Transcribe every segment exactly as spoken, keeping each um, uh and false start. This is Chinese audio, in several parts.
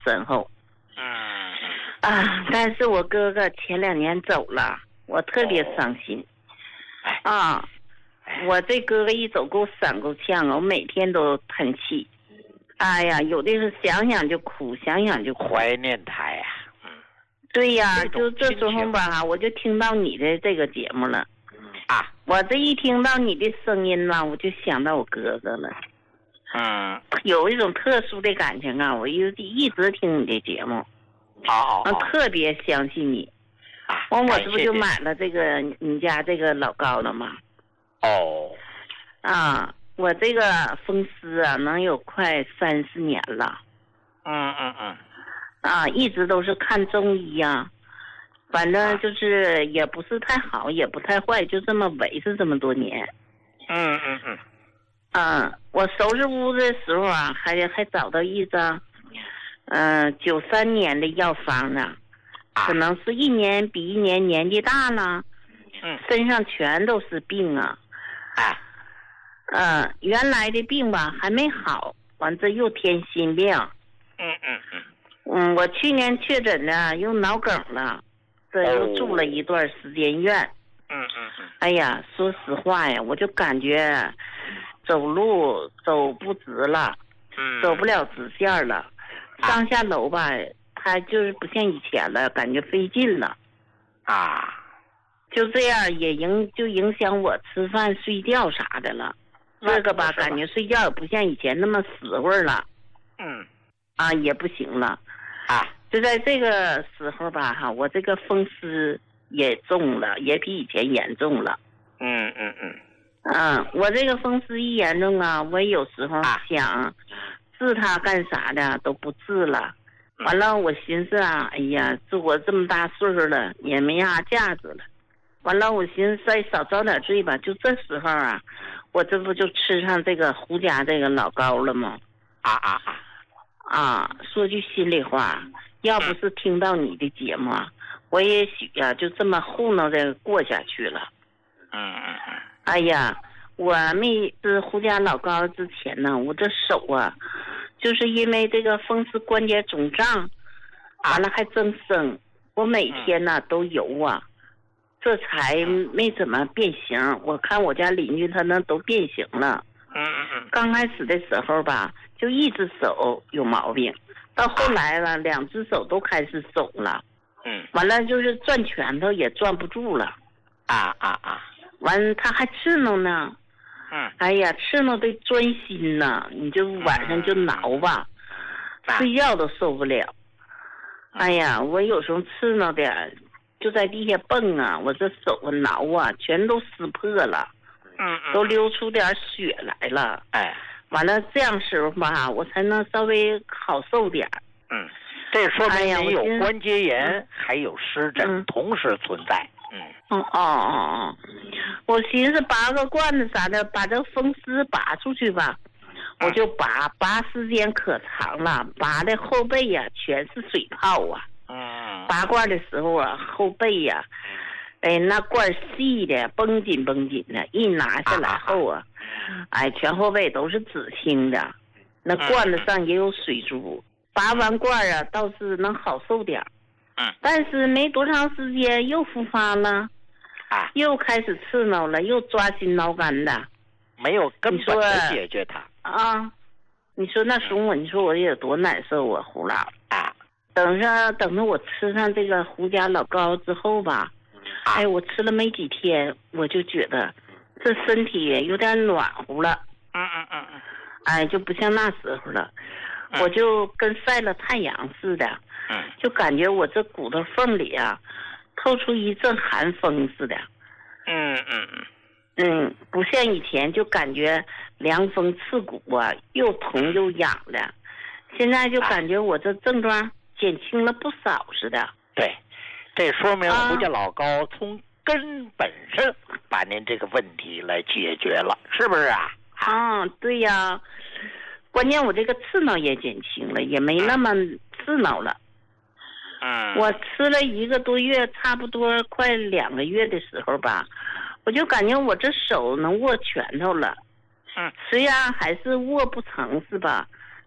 深厚。 嗯啊，但是我哥哥前两年走了，我特别伤心。 哦、 啊，我这哥哥一走给我闪够呛啊，我每天都叹气。哎呀，有的是想想就哭，想想就哭。 怀念他呀。嗯， 对呀，就这时候吧，我就听到你的这个节目了。 啊， 我这一听到你的声音呢，我就想到我哥哥了。 嗯， 有一种特殊的感情啊，我一一直听你的节目。 好、哦， 我特别相信你。 啊， 完我这不就买了这个你家这个老高了吗？ 哦， 啊，我这个风湿啊，能有快三十年了。 嗯嗯嗯。 啊，一直都是看中医呀、啊，反正就是也不是太好，也不太坏，就这么维持这么多年。 嗯嗯嗯。 嗯，我收拾屋的时候啊，还还找到一张，嗯，九三年的药方呢，可能是一年比一年年纪大了， 嗯， 身上全都是病啊。 啊， 嗯，原来的病吧还没好，完这又添新病。 嗯嗯嗯。 嗯，我去年确诊呢，又脑梗了，这又住了一段时间院。 嗯嗯嗯。 哎呀，说实话呀，我就感觉走路走不直了， 嗯， 走不了直线了，上下楼吧，它就是不像以前了，感觉费劲了。 啊， 就这样也影就影响我吃饭睡觉啥的了。这个吧，感觉睡觉也不像以前那么死会儿了。 嗯。 啊，也不行了。 啊， 就在这个时候吧，哈，我这个风湿也重了，也比以前严重了。 嗯嗯嗯。 嗯，我这个风湿一严重啊，我有时候想治它干啥的都不治了。完了，我寻思啊，哎呀，这我这么大岁数了，也没啥价值了。完了，我寻思再少遭点罪吧。就这时候啊，我这不就吃上这个胡家这个老高了吗？ 啊啊啊！ 啊，说句心里话，要不是听到你的节目，我也许啊就这么糊弄着过下去了。 嗯嗯嗯。 哎呀，我没吃胡家老高之前呢，我这手啊，就是因为这个风湿关节肿胀，完了还增生，我每天呢都游啊，这才没怎么变形。我看我家邻居他那都变形了。 嗯嗯嗯。 刚开始的时候吧，就一只手有毛病，到后来了，两只手都开始肿了。 嗯。 完了就是攥拳头也攥不住了。 啊啊啊！ 完他还刺挠呢。 嗯。 哎呀，刺挠得钻心呐，你就晚上就挠吧， 嗯、 睡觉都受不了。哎呀，我有时候刺挠的就在地下蹦啊，我这手啊挠啊，全都撕破了。 嗯嗯。 都流出点血来了。 哎。 完了，这样时候吧，我才能稍微好受点。 嗯，这说明你有关节炎， 哎、 还有湿疹、嗯、同时存在。嗯。 哦哦哦哦，我寻思拔个罐子啥的，把这风湿拔出去吧。嗯、我就拔，拔时间可长了，拔的后背呀、啊、全是水泡啊。 嗯。 拔罐的时候啊，后背呀、啊，哎，那罐细的，绷紧绷紧的，一拿下来后啊。啊哎，全后背都是紫青的，那罐子上也有水珠。拔完罐啊，倒是能好受点。 嗯。 但是没多长时间又复发了， 啊， 又开始刺挠了，又抓心挠肝的， 没有根本的解决它。 啊，你说那时候我，你说我有多难受啊，胡老啊！ 等着等着我吃上这个胡家老高之后吧， 啊、 哎，我吃了没几天，我就觉得。这身体有点暖和了， 嗯嗯嗯嗯， 哎，就不像那时候了， 嗯、 我就跟晒了太阳似的， 嗯， 就感觉我这骨头缝里啊，透出一阵寒风似的， 嗯嗯嗯， 嗯，不像以前就感觉凉风刺骨啊，又疼又痒的，现在就感觉我这症状减轻了不少似的。 对，这说明胡家老高从根本上把您这个问题来解决了，是不是啊？ 啊，对呀，关键我这个刺挠也减轻了，也没那么刺挠了。 嗯， 我吃了一个多月，差不多快两个月的时候吧，我就感觉我这手能握拳头了。 嗯， 虽然还是握不成是吧？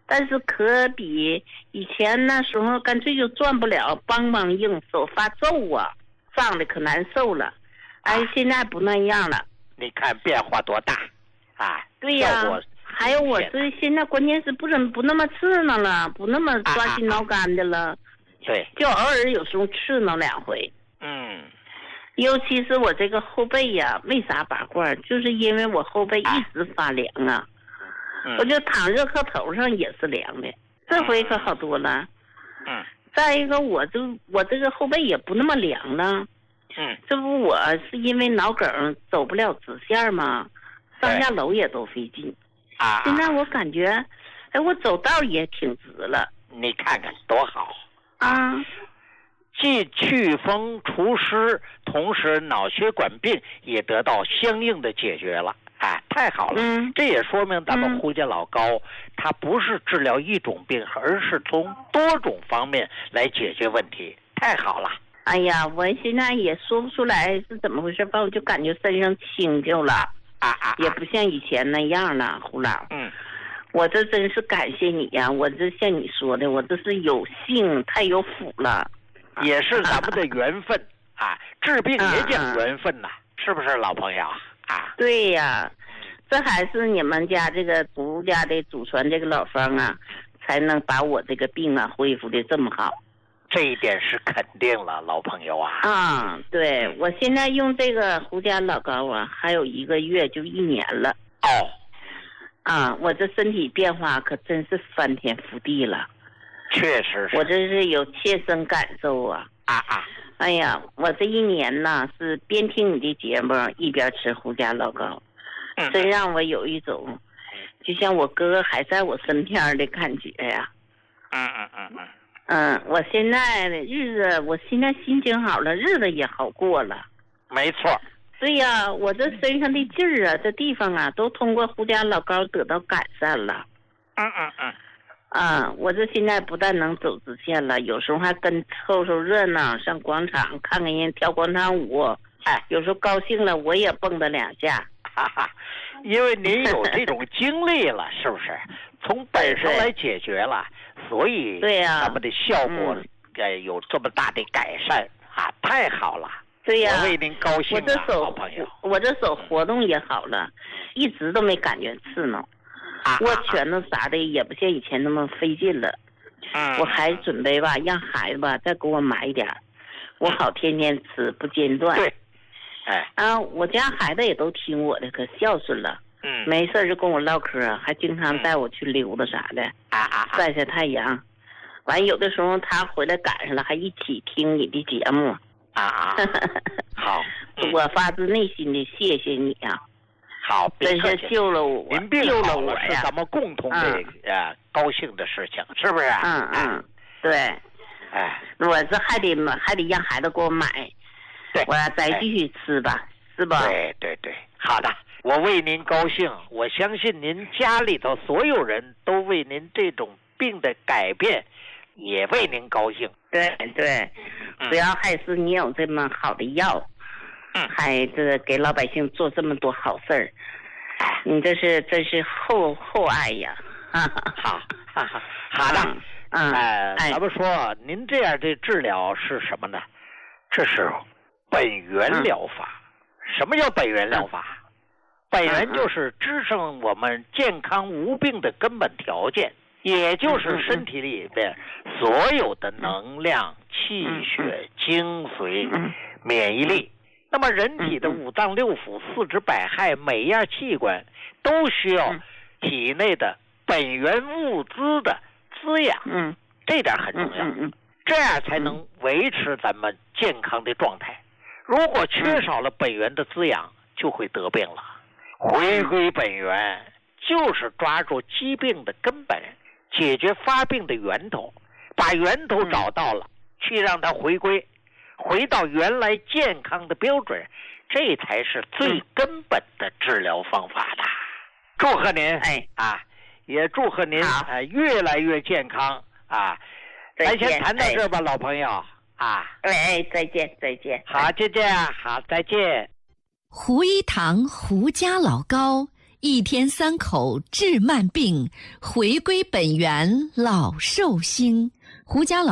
但是可比以前那时候干脆就转不了，梆梆硬，手发皱啊，胀的可难受了。哎，现在不那样了。 你看变化多大啊！ 对呀，还有我这现在关键是不怎不那么刺挠了，不那么抓心挠肝的了。 对， 就偶尔有时候刺挠两回。 嗯， 尤其是我这个后背呀，为啥拔罐？就是因为我后背一直发凉啊。 嗯、 我就躺热炕头上也是凉的，这回可好多了。 嗯。 再一个，我就我这个后背也不那么凉了。 嗯。 这不我是因为脑梗走不了直线嘛，上下楼也都费劲。 啊。 现在我感觉，哎，我走道也挺直了。 你看看多好啊！ 既祛风除湿，同时脑血管病也得到相应的解决了。啊，太好了！ 嗯， 这也说明咱们胡家老高，嗯、它不是治疗一种病，而是从多种方面来解决问题。太好了！ 哎呀，我现在也说不出来是怎么回事吧，我就感觉身上轻就了， 啊啊， 也不像以前那样了，胡老。 嗯， 我这真是感谢你呀、啊！我这像你说的，我这是有幸太有福了， 也是咱们的缘分啊！治病也讲缘分呐、啊，是不是老朋友？啊， 对呀，这还是你们家这个胡家的祖传这个老方啊，才能把我这个病啊恢复的这么好。 这一点是肯定了，老朋友啊。 啊，对，我现在用这个胡家老高啊，还有一个月就一年了。 哦， 啊，我这身体变化可真是翻天覆地了。 确实是， 我这是有切身感受啊。 啊啊。 哎呀，我这一年呢是边听你的节目一边吃胡家老高， 嗯、 真让我有一种就像我哥哥还在我身边的感觉呀。 嗯嗯嗯嗯。 嗯，我现在的日子，我现在心情好了，日子也好过了。 没错。 对呀，我这身上的劲儿啊，这地方啊，都通过胡家老高得到改善了。 嗯嗯嗯。 啊，我这现在不但能走直线了，有时候还跟凑凑热闹，上广场看看人跳广场舞。哎，有时候高兴了，我也蹦跶两下。 哈哈，因为您有这种经历了，是不是？从本身来解决了，所以对呀， 咱们的效果呃、嗯、有这么大的改善啊，太好了。 对呀， 我为您高兴、啊。 我这手， 好朋友， 我这手活动也好了，一直都没感觉刺挠。握拳头啥的也不像以前那么费劲了。 嗯， 我还准备吧，让孩子吧再给我买一点，我好天天吃不间断。 对，哎， 啊，我家孩子也都听我的，可孝顺了。 嗯， 没事就跟我唠嗑，还经常带我去溜达啥的， 啊啊， 晒晒太阳。完有的时候他回来赶上了，还一起听你的节目。 啊啊，好， 嗯、我发自内心的谢谢你啊。 好， 真是救了我， 您病救了我呀！是咱们共同的、嗯、呃高兴的事情，是不是？ 嗯嗯，对。 哎， 我这还得还得让孩子给我买， 对， 我再继续吃吧，哎、是吧？ 对对对，好的，我为您高兴，我相信您家里头所有人都为您这种病的改变，也为您高兴。 对对，主要还是你有这么好的药。 嗯， 还这个给老百姓做这么多好事儿，你这是真是厚厚爱呀！ 哈哈，好，哈哈，好的， 嗯， 哎，咱们说您这样的治疗是什么呢？这是本源疗法。嗯、什么叫本源疗法？嗯、本源就是支撑我们健康无病的根本条件，也就是身体里边所有的能量、气血、精髓、免疫力。那么人体的五脏六腑、四肢百骸，每一样器官都需要体内的本源物资的滋养， 嗯， 这点很重要， 嗯嗯， 这样才能维持咱们健康的状态。如果缺少了本源的滋养，就会得病了。回归本源，就是抓住疾病的根本，解决发病的源头，把源头找到了，去让它回归。回到原来健康的标准，这才是最根本的治疗方法的。祝贺您， 哎啊，也祝贺您啊、呃、越来越健康啊！咱先谈到这吧，哎、老朋友啊。 哎，再见，再见。 好，再见啊，好，再见。 胡一堂胡家老高一天三口治慢病，回归本源老寿星。胡家老